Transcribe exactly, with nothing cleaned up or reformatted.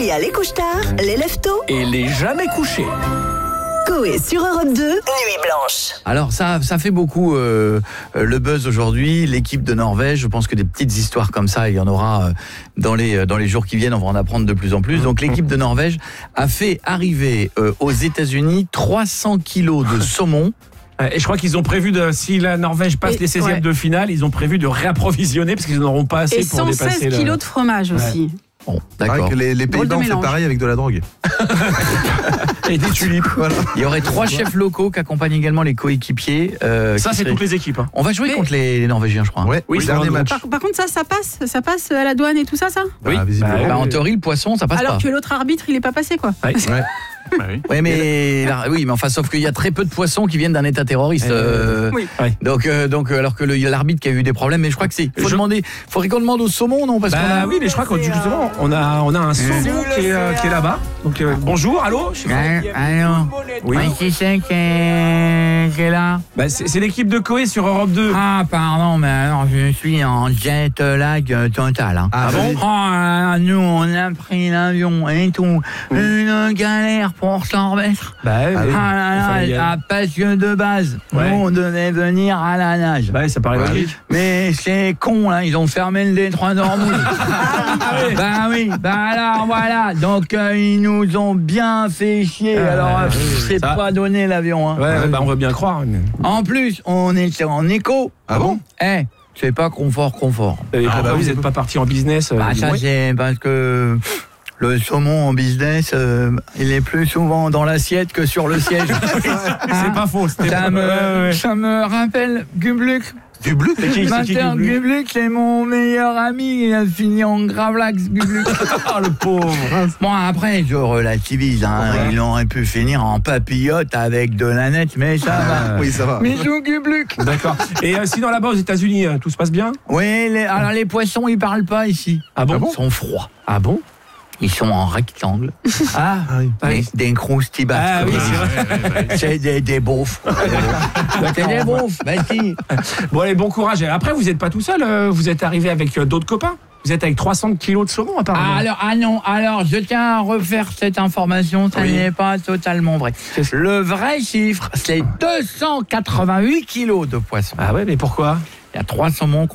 Il y a les couche-tard, les lève-tôt Et les jamais couchés. Coé sur Europe deux, Nuit Blanche. Alors ça, ça fait beaucoup euh, le buzz aujourd'hui, l'équipe de Norvège. Je pense que des petites histoires comme ça, il y en aura euh, dans, les, dans les jours qui viennent, on va en apprendre de plus en plus. Donc l'équipe de Norvège a fait arriver euh, aux États-Unis trois cents kilos de saumon. Et je crois qu'ils ont prévu, de, si la Norvège passe Et, les seizièmes ouais. de finale, ils ont prévu de réapprovisionner parce qu'ils n'en auront pas assez Et pour cent dépasser seize le... kilos de fromage aussi. Bon, Pareil d'accord. que les, les Drôle de Pays-Bas ont fait mélange. pareil avec de la drogue. Et des tulipes. Voilà. Il y aurait trois chefs locaux qui accompagnent également les coéquipiers. euh, Ça, qui c'est seraient- toutes les équipes. Hein. On va jouer Mais- contre les, les Norvégiens, je crois. hein. Ouais, Oui, le c'est dernier un match. Par, par contre, ça, ça passe, ça passe à la douane et tout ça, ça Oui. Ah, visiblement. Bah, Bah, en oui. théorie, le poisson, ça passe Alors pas. que l'autre arbitre, il est pas passé, quoi. Ouais. Ouais. Oui, mais là, oui, mais enfin, sauf qu'il y a très peu de poissons qui viennent d'un État terroriste. Euh, euh, oui. Ouais. Donc, euh, donc, euh, alors que le- il y a l'arbitre qui a eu des problèmes, mais je crois que c'est. Faut Je- demander. Faudrait qu'on demande au saumon, non? Parce qu'on Bah a. oui, mais je crois qu'on justement, on a, on a un saumon qui est, euh, qui est là-bas. Donc euh, bonjour, allô. Je sais pas. Alors, Oui. qui c'est qui est, qui est là? Bah, c'est c'est l'équipe de Coé sur Europe deux. Ah, pardon, mais alors je suis en jet lag euh, total. Hein. Ah bon? Oh là là, nous, on a pris l'avion et tout. Une galère pour s'en remettre. Bah, oui. Ah là là, Enfin, il y a- ah, parce que de base, Ouais. nous, on devait venir à la nage. Bah, ça paraît Ouais. logique. Mais c'est con, là, ils ont fermé le détroit d'Ormuz. Bah oui, bah alors voilà. Donc, euh, ils nous ont bien fait chier. Ah, alors, euh, oui, oui, c'est ça- pas donné l'avion. Hein. Ouais, ouais, bah, on veut bien croire. mais- En plus, on était en écho. Ah bon? Eh, c'est pas confort, confort. Et Ah, pourquoi bah, vous oui. n'êtes pas parti en business euh, Bah ça ouais. c'est parce que le saumon en business, euh, il est plus souvent dans l'assiette que sur le siège. C'est pas faux. c'était Ça pas- me, ouais, ouais. ça me rappelle Gubluc. Du bleu? C'est qui, c'est qui, Master Gubluc Gubluc, c'est mon meilleur ami. Il a fini en gravlax, Gubluc. Ah, le pauvre. Bon, après, je relativise. Hein. Ouais. Il aurait pu finir en papillote avec de la nette, mais ça va. Oui, ça va. Bisous, Gubluc. D'accord. Et euh, sinon là-bas aux États-Unis, euh, tout se passe bien? Oui, les, alors les poissons, ils parlent pas ici. Ah bon? Ils sont froids. Ah bon? Ils sont en rectangle. Ah, Ah oui. Des, des croustibats. Ah oui, c'est vrai. C'est des, des beaufs. C'est des beaufs, bah si. Bon, allez, bon courage. Et après, vous n'êtes pas tout seul, euh, vous êtes arrivé avec euh, d'autres copains. Vous êtes avec trois cents kilos de saumon, apparemment. Ah, alors, ah non, alors je tiens à refaire cette information, ça Oui. n'est pas totalement vrai. Qu'est-ce- Le vrai chiffre, c'est deux cent quatre-vingt-huit kilos de poissons. Ah ouais, mais pourquoi? Il y a trois saumons